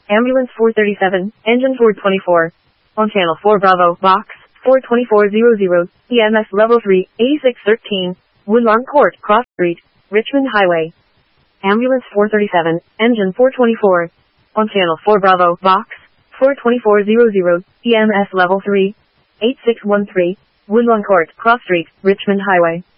Ambulance 437, engine 424. On channel 4 Bravo, box 42400, EMS level 3, 8613, Woodlawn Court, Cross Street, Richmond Highway. Ambulance 437, engine 424. On channel 4 Bravo, box 42400, EMS level 3, 8613, Woodlawn Court, Cross Street, Richmond Highway.